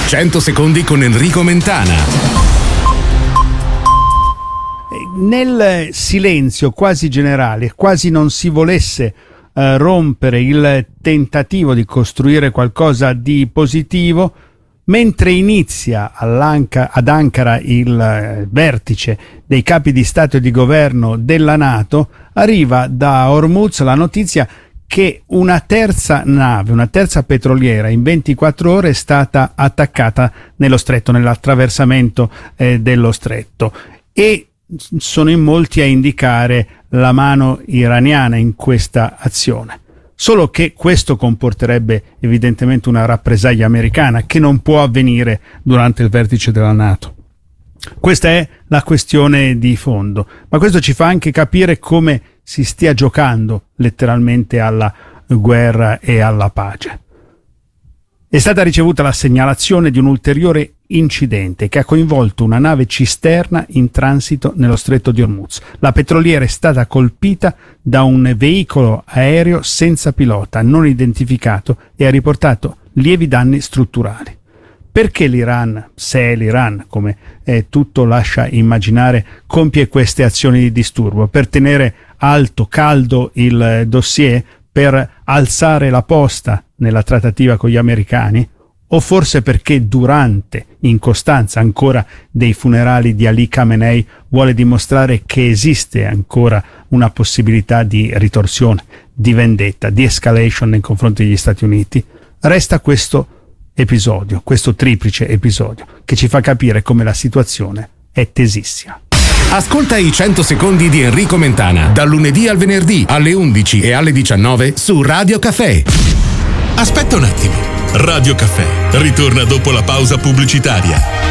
100 secondi con Enrico Mentana. Nel silenzio quasi generale, quasi non si volesse rompere il tentativo di costruire qualcosa di positivo, mentre inizia ad Ankara il vertice dei capi di Stato e di governo della NATO, arriva da Hormuz la notizia che una terza nave, una terza petroliera in 24 ore è stata attaccata nello stretto, nell'attraversamento dello stretto, e sono in molti a indicare la mano iraniana in questa azione. Solo che questo comporterebbe evidentemente una rappresaglia americana che non può avvenire durante il vertice della NATO. Questa è la questione di fondo, ma questo ci fa anche capire come si stia giocando letteralmente alla guerra e alla pace. È stata ricevuta la segnalazione di un ulteriore incidente che ha coinvolto una nave cisterna in transito nello stretto di Hormuz. La petroliera è stata colpita da un veicolo aereo senza pilota non identificato e ha riportato lievi danni strutturali. Perché l'Iran, se è l'Iran, come tutto lascia immaginare, compie queste azioni di disturbo? Per tenere alto, caldo il dossier? Per alzare la posta nella trattativa con gli americani? O forse perché durante, in costanza ancora dei funerali di Ali Khamenei, vuole dimostrare che esiste ancora una possibilità di ritorsione, di vendetta, di escalation nei confronti degli Stati Uniti? Resta questo episodio, questo triplice episodio, che ci fa capire come la situazione è tesissima. Ascolta i 100 secondi di Enrico Mentana, dal lunedì al venerdì alle 11 e alle 19 su Radio Caffè. Aspetta un attimo. Radio Caffè ritorna dopo la pausa pubblicitaria.